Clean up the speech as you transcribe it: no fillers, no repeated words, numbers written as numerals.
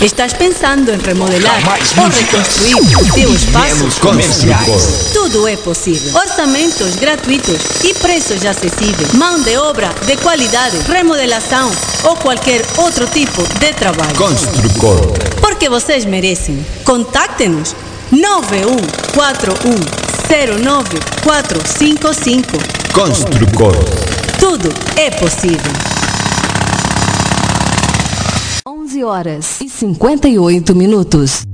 Estás pensando em remodelar ou reconstruir o teu espaço? Comerciais. Tudo é possível. Orçamentos gratuitos e preços acessíveis. Mão de obra de qualidade, remodelação ou qualquer outro tipo de trabalho. Construcor. Porque vocês merecem. Contacte-nos 9141095455. Construcor. Tudo é possível. 11 horas e 58 minutos.